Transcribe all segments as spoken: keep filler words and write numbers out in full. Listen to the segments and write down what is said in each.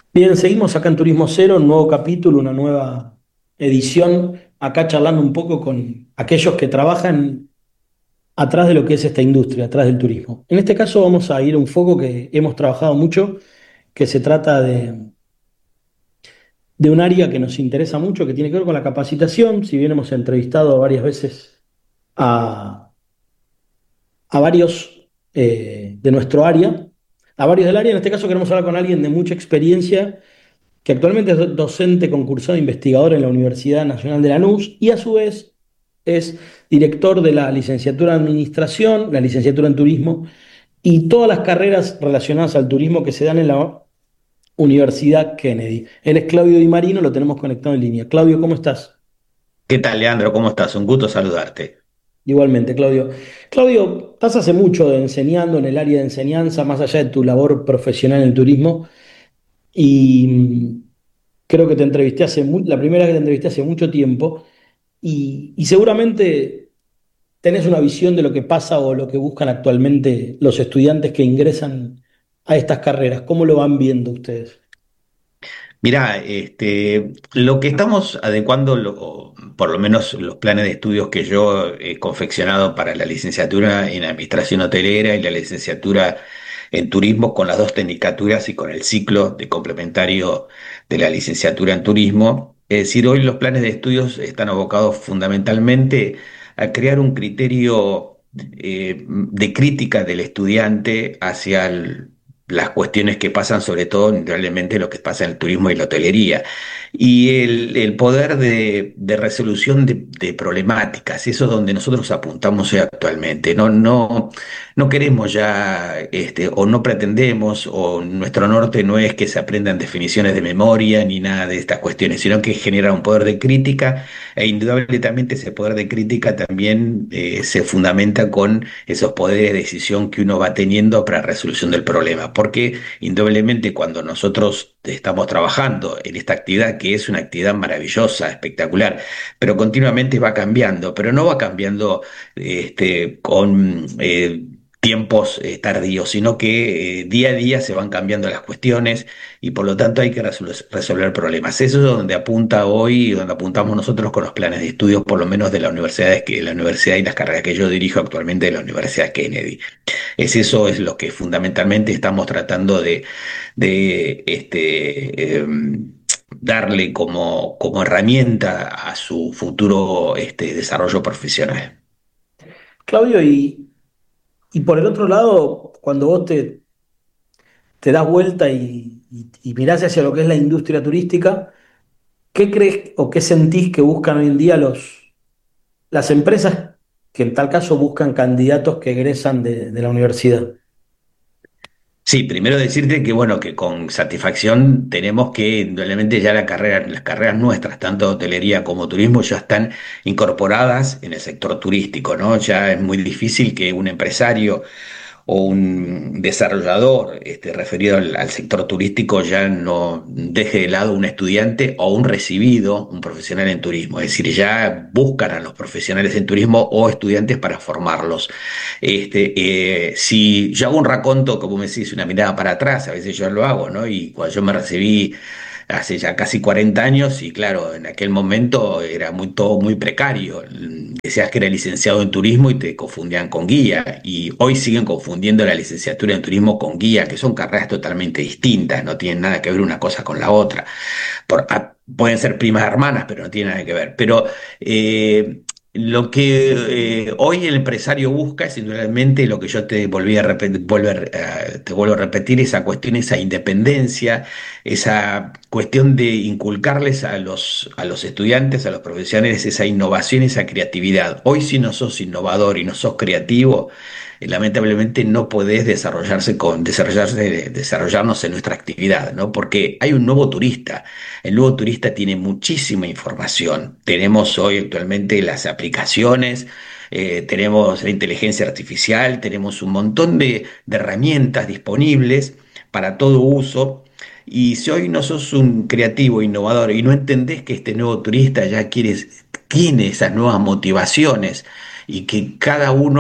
Bien, seguimos acá en Turismo Cero, un nuevo capítulo, una nueva edición, acá charlando un poco con aquellos que trabajan atrás de lo que es esta industria, atrás del turismo. En este caso vamos a ir a un foco que hemos trabajado mucho, que se trata de, de un área que nos interesa mucho, que tiene que ver con la capacitación. Si bien hemos entrevistado varias veces a, a varios eh, de nuestro área, a varios del área, en este caso queremos hablar con alguien de mucha experiencia que actualmente es do- docente concursado investigador en la Universidad Nacional de Lanús y a su vez es director de la licenciatura en Administración, la licenciatura en Turismo y todas las carreras relacionadas al turismo que se dan en la Universidad Kennedy. Él es Claudio Di Marino, lo tenemos conectado en línea. Claudio, ¿cómo estás? ¿Qué tal, Leandro? ¿Cómo estás? Un gusto saludarte. Igualmente, Claudio. Claudio, estás hace mucho enseñando en el área de enseñanza, más allá de tu labor profesional en el turismo, y mm, creo que te entrevisté hace mu- la primera vez que te entrevisté hace mucho tiempo. Y, y seguramente tenés una visión de lo que pasa o lo que buscan actualmente los estudiantes que ingresan a estas carreras. ¿Cómo lo van viendo ustedes? Mirá, este, lo que estamos adecuando, lo- por lo menos los planes de estudios que yo he confeccionado para la licenciatura en Administración Hotelera y la licenciatura en Turismo con las dos tecnicaturas y con el ciclo de complementario de la licenciatura en Turismo. Es decir, hoy los planes de estudios están abocados fundamentalmente a crear un criterio eh, de crítica del estudiante hacia el las cuestiones que pasan, sobre todo, indudablemente, lo que pasa en el turismo y la hotelería. Y el, el poder de, de resolución de, de problemáticas, eso es donde nosotros apuntamos hoy actualmente. No, no, no queremos ya, este, o no pretendemos, o nuestro norte no es que se aprendan definiciones de memoria ni nada de estas cuestiones, sino que genera un poder de crítica, e indudablemente ese poder de crítica también eh, se fundamenta con esos poderes de decisión que uno va teniendo para la resolución del problema. Porque indudablemente cuando nosotros estamos trabajando en esta actividad, que es una actividad maravillosa, espectacular, pero continuamente va cambiando, pero no va cambiando este, con eh, tiempos eh, tardíos, sino que eh, día a día se van cambiando las cuestiones y por lo tanto hay que resol- resolver problemas. Eso es donde apunta hoy, donde apuntamos nosotros con los planes de estudios, por lo menos de la universidad, que la universidad y las carreras que yo dirijo actualmente de la Universidad Kennedy. Es eso, es lo que fundamentalmente estamos tratando de, de este, em, darle como, como herramienta a su futuro este, desarrollo profesional. Claudio, y, y por el otro lado, cuando vos te, te das vuelta y, y, y mirás hacia lo que es la industria turística, ¿qué crees o qué sentís que buscan hoy en día los, las empresas que en tal caso buscan candidatos que egresan de, de la universidad? Sí, primero decirte que bueno, que con satisfacción tenemos que indudablemente ya la carrera, las carreras nuestras, tanto de hotelería como turismo, ya están incorporadas en el sector turístico, ¿no? Ya es muy difícil que un empresario o un desarrollador este, referido al, al sector turístico ya no deje de lado un estudiante o un recibido, un profesional en turismo. Es decir, ya buscan a los profesionales en turismo o estudiantes para formarlos. Este, eh, si yo hago un raconto, como me decís, una mirada para atrás, a veces yo lo hago, ¿no? Y cuando yo me recibí hace ya casi cuarenta años, y claro, en aquel momento era muy, todo muy precario. Decías que era licenciado en turismo y te confundían con guía, y hoy siguen confundiendo la licenciatura en turismo con guía, que son carreras totalmente distintas, no tienen nada que ver una cosa con la otra. Por- a- pueden ser primas hermanas, pero no tienen nada que ver. Pero eh, lo que eh, hoy el empresario busca es indudablemente lo que yo te volví a repetir, volver, eh, te vuelvo a repetir, esa cuestión, esa independencia, esa cuestión de inculcarles a los, a los estudiantes, a los profesionales, esa innovación, esa creatividad. Hoy si no sos innovador y no sos creativo, eh, lamentablemente no podés desarrollarse con, desarrollarse, desarrollarnos en nuestra actividad, ¿no? Porque hay un nuevo turista. El nuevo turista tiene muchísima información. Tenemos hoy actualmente las aplicaciones, eh, tenemos la inteligencia artificial, tenemos un montón de, de herramientas disponibles para todo uso. Y si hoy no sos un creativo, innovador y no entendés que este nuevo turista ya quiere, tiene esas nuevas motivaciones y que cada uno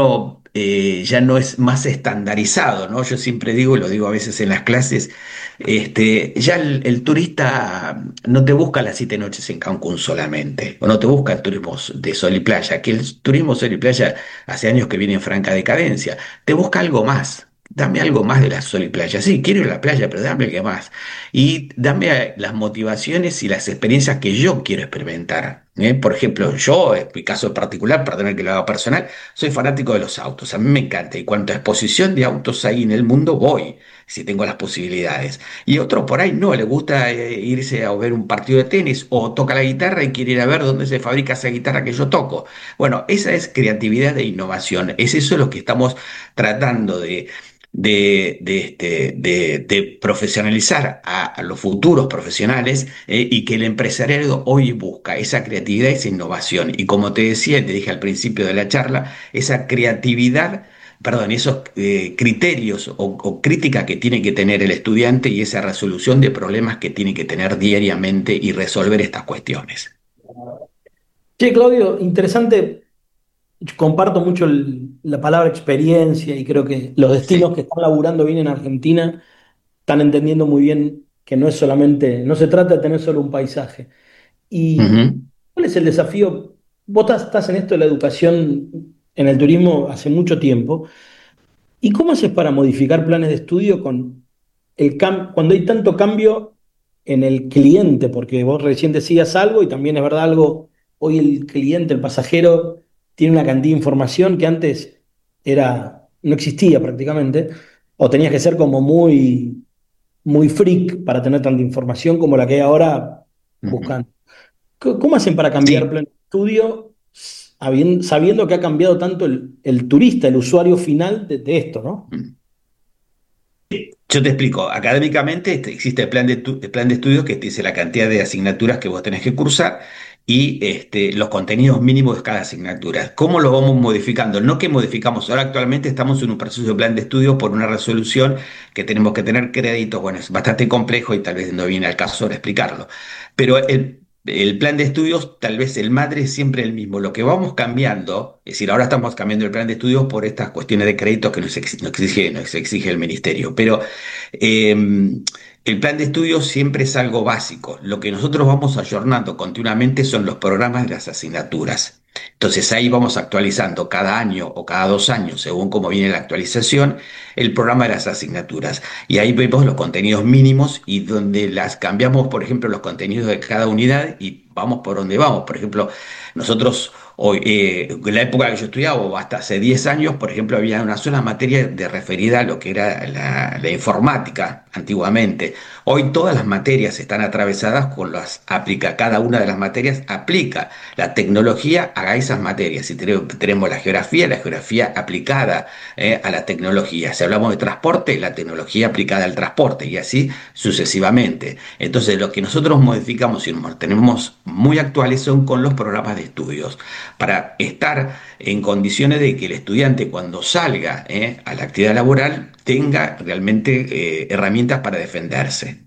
eh, ya no es más estandarizado, ¿no? Yo siempre digo, lo digo a veces en las clases, este, ya el, el turista no te busca las siete noches en Cancún solamente, o no te busca el turismo de sol y playa, que el turismo sol y playa hace años que viene en franca decadencia, te busca algo más. Dame algo más de la sol y playa. Sí, quiero ir a la playa, pero dame algo más. Y dame eh, las motivaciones y las experiencias que yo quiero experimentar. ¿eh? Por ejemplo, yo, en mi caso particular, perdón que lo haga personal, soy fanático de los autos. A mí me encanta. Y cuanto a exposición de autos hay en el mundo, voy, si tengo las posibilidades. Y otro por ahí no, le gusta eh, irse a ver un partido de tenis o toca la guitarra y quiere ir a ver dónde se fabrica esa guitarra que yo toco. Bueno, esa es creatividad e innovación. Es eso lo que estamos tratando de de, de, este, de, de profesionalizar a, a los futuros profesionales eh, y que el empresariado hoy busca esa creatividad, esa innovación. Y como te decía, te dije al principio de la charla, esa creatividad, perdón, esos eh, criterios o, o crítica que tiene que tener el estudiante y esa resolución de problemas que tiene que tener diariamente y resolver estas cuestiones. Che, Claudio, interesante. Yo comparto mucho el- la palabra experiencia y creo que los destinos Sí. que están laburando bien en Argentina están entendiendo muy bien que no es solamente, no se trata de tener solo un paisaje. ¿Y Ujú, cuál es el desafío? Vos estás, estás en esto de la educación en el turismo hace mucho tiempo. ¿Y cómo haces para modificar planes de estudio con el cam- cuando hay tanto cambio en el cliente? Porque vos recién decías algo y también es verdad algo, hoy el cliente, el pasajero, tiene una cantidad de información que antes era, no existía prácticamente, o tenías que ser como muy, muy freak para tener tanta información como la que hay ahora ujú. buscando. C- ¿Cómo hacen para cambiar Sí. plan de estudio sabien- sabiendo que ha cambiado tanto el, el turista, el usuario final de, de esto, ¿no? Yo te explico, académicamente este, existe el plan de, tu- el plan de estudios que te dice la cantidad de asignaturas que vos tenés que cursar y este, los contenidos mínimos de cada asignatura. ¿Cómo lo vamos modificando? No que modificamos, ahora actualmente estamos en un proceso de plan de estudio por una resolución que tenemos que tener créditos, bueno, es bastante complejo y tal vez no viene al caso ahora explicarlo, pero el, el plan de estudios, tal vez el madre es siempre el mismo. Lo que vamos cambiando, es decir, ahora estamos cambiando el plan de estudios por estas cuestiones de créditos que nos ex- nos exige, nos exige el ministerio, pero eh, el plan de estudios siempre es algo básico. Lo que nosotros vamos ayornando continuamente son los programas de las asignaturas. Entonces ahí vamos actualizando cada año o cada dos años, según cómo viene la actualización, el programa de las asignaturas. Y ahí vemos los contenidos mínimos y donde las cambiamos, por ejemplo, los contenidos de cada unidad y vamos por donde vamos. Por ejemplo, nosotros hoy, eh, en la época que yo estudiaba, o hasta hace diez años, por ejemplo, había una sola materia de referida a lo que era la, la informática antiguamente. Hoy todas las materias están atravesadas con las aplica, cada una de las materias aplica la tecnología a esas materias. Y tenemos, tenemos la geografía, la geografía aplicada eh, a la tecnología. Si hablamos de transporte, la tecnología aplicada al transporte y así sucesivamente. Entonces, lo que nosotros modificamos y nos tenemos muy actuales son con los programas de estudios para estar en condiciones de que el estudiante cuando salga eh, a la actividad laboral tenga realmente eh, herramientas para defenderse.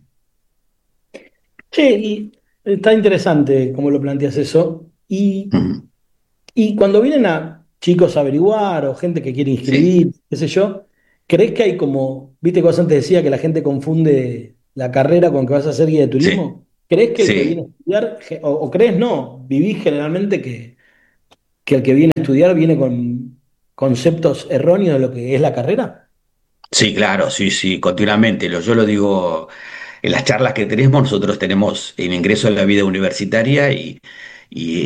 Che, y está interesante cómo lo planteas eso. Y, Ujú. y cuando vienen a chicos a averiguar o gente que quiere Sí, inscribir, qué sé yo, ¿crees que hay como, viste que vos antes decía que la gente confunde la carrera con que vas a ser guía de sí, turismo? ¿Crees que el que viene a sí. estudiar, ge- o, o crees no, vivís generalmente que, que el que viene a estudiar viene con conceptos erróneos de lo que es la carrera? Sí, claro, sí, sí, continuamente. Lo, yo lo digo en las charlas que tenemos, nosotros tenemos el ingreso en la vida universitaria y, y